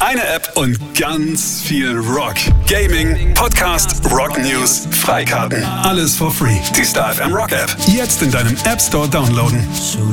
Eine App und ganz viel Rock. Gaming, Podcast, Rock News, Freikarten. Alles for free. Die Star FM Rock App. Jetzt in deinem App Store downloaden.